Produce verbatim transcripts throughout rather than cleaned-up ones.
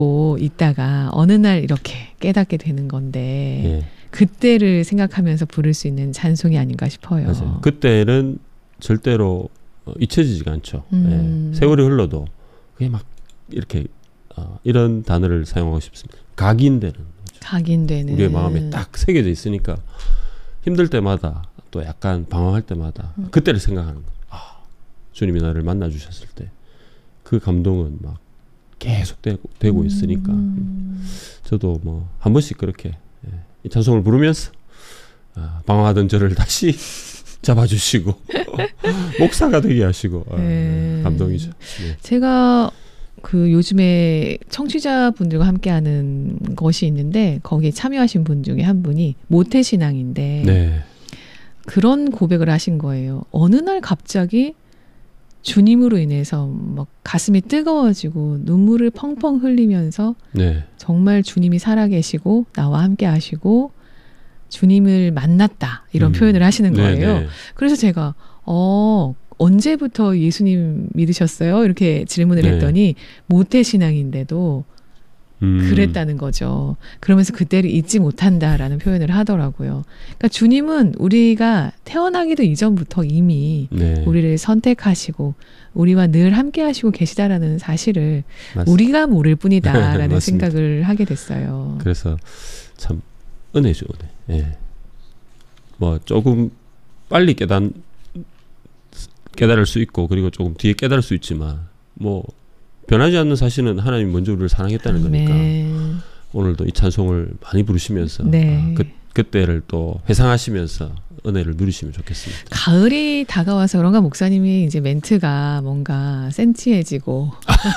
있다가 어느 날 이렇게 깨닫게 되는 건데 예. 그때를 생각하면서 부를 수 있는 찬송이 아닌가 싶어요. 맞아요. 그때는 절대로 어, 잊혀지지가 않죠. 음. 예. 세월이 흘러도 그게 막 이렇게 어, 이런 단어를 사용하고 싶습니다. 각인되는 거죠. 각인되는. 우리의 마음에 딱 새겨져 있으니까 힘들 때마다 또 약간 방황할 때마다 음. 그때를 생각하는 거예요. 아, 주님이 나를 만나 주셨을 때 그 감동은 막 계속 되고, 되고 있으니까 음. 저도 뭐 한 번씩 그렇게 예, 이 찬송을 부르면서 아, 방황하던 저를 다시 잡아주시고 목사가 되게 하시고 아, 네. 감동이죠. 네. 제가 그 요즘에 청취자분들과 함께하는 것이 있는데 거기에 참여하신 분 중에 한 분이 모태신앙인데 네. 그런 고백을 하신 거예요. 어느 날 갑자기 주님으로 인해서 막 가슴이 뜨거워지고 눈물을 펑펑 흘리면서 네. 정말 주님이 살아계시고 나와 함께 하시고 주님을 만났다 이런 음. 표현을 하시는 거예요. 네네. 그래서 제가 어 언제부터 예수님 믿으셨어요? 이렇게 질문을 네. 했더니 모태신앙인데도 음. 그랬다는 거죠. 그러면서 그때를 잊지 못한다라는 표현을 하더라고요. 그러니까 주님은 우리가 태어나기도 이전부터 이미 네. 우리를 선택하시고 우리와 늘 함께 하시고 계시다라는 사실을 맞습니다. 우리가 모를 뿐이다라는 맞습니다. 생각을 하게 됐어요. 그래서 참 은혜죠, 은혜. 예. 뭐 조금 빨리 깨닫 깨달을 수 있고 그리고 조금 뒤에 깨달을 수 있지만 뭐 변하지 않는 사실은 하나님 먼저 우리를 사랑했다는 거니까 아멘. 오늘도 이 찬송을 많이 부르시면서 네. 아, 그, 그때를 또 회상하시면서 은혜를 누리시면 좋겠습니다. 가을이 다가와서 그런가 목사님이 이제 멘트가 뭔가 센치해지고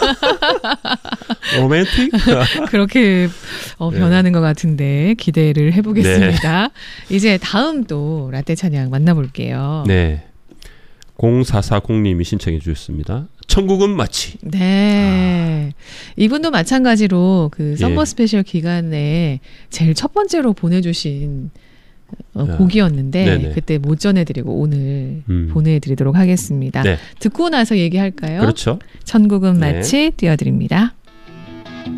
로맨틱? 그렇게 어, 네. 변하는 것 같은데 기대를 해보겠습니다. 네. 이제 다음 또 라떼 찬양 만나볼게요. 네. 공사사공님이 신청해 주셨습니다. 천국은 마치. 네. 아. 이분도 마찬가지로 그 썸머 예. 스페셜 기간에 제일 첫 번째로 보내주신 어, 아. 곡이었는데 네네. 그때 못 전해드리고 오늘 음. 보내드리도록 하겠습니다. 네. 듣고 나서 얘기할까요? 그렇죠. 천국은 네. 마치 띄워드립니다.